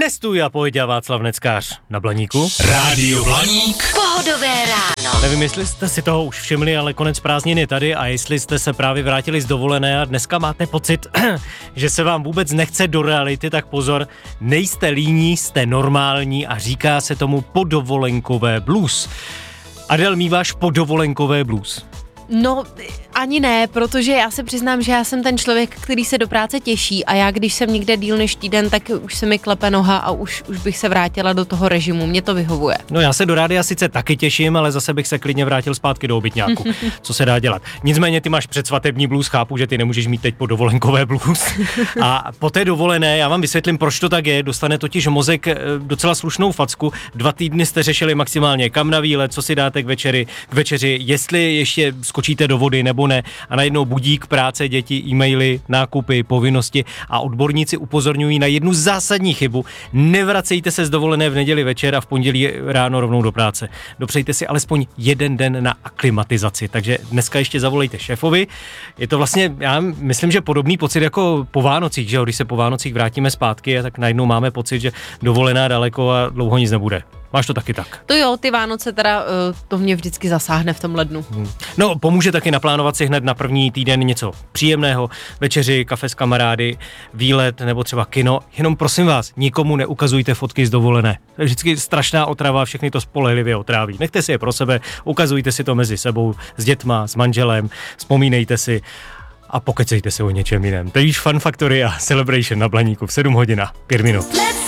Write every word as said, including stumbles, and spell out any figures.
Cestuj a pojď, a Václav Neckář na Blaníku. Rádio Blaník. Pohodové ráno. Nevím, jestli jste si toho už všimli, ale konec prázdnin je tady a jestli jste se právě vrátili z dovolené a dneska máte pocit, že se vám vůbec nechce do reality, tak pozor, nejste líní, jste normální a říká se tomu podovolenkové blues. Adel, míváš podovolenkové blues? No, ani ne, protože já se přiznám, že já jsem ten člověk, který se do práce těší a já, když jsem někde díl než týden, tak už se mi klepe noha a už, už bych se vrátila do toho režimu, mě to vyhovuje. No já se do rádia sice taky těším, ale zase bych se klidně vrátil zpátky do obytňáku, co se dá dělat. Nicméně ty máš předsvatební blues, chápu, že ty nemůžeš mít teď podovolenkové blues. A po té dovolené, já vám vysvětlím, proč to tak je, dostane totiž mozek docela slušnou facku. Dva týdny jste řešili maximálně kam na výlet, co si dáte k večeri, k večeři, jestli ještě skočíte do vody nebo ne, a najednou budík, práce, děti, e-maily, nákupy, povinnosti a odborníci upozorňují na jednu zásadní chybu. Nevracejte se z dovolené v neděli večer a v pondělí ráno rovnou do práce. Dopřejte si alespoň jeden den na aklimatizaci, takže dneska ještě zavolejte šéfovi. Je to vlastně, já myslím, že podobný pocit jako po Vánocích, že jo? Když se po Vánocích vrátíme zpátky, tak najednou máme pocit, že dovolená daleko a dlouho nic nebude. Máš to taky tak? To jo, ty Vánoce teda, to mě vždycky zasáhne v tom lednu. Hmm. No, pomůže taky naplánovat si hned na první týden něco příjemného, večeři, kafe s kamarády, výlet nebo třeba kino. Jenom prosím vás, nikomu neukazujte fotky z dovolené. To je vždycky strašná otrava, všechny to spolehlivě otráví. Nechte si je pro sebe, ukazujte si to mezi sebou, s dětma, s manželem, vzpomínejte si a pokecejte se o něčem jiném. To je již Fun Factory a Celebration na Blaníku v sedm hodin a pět minut.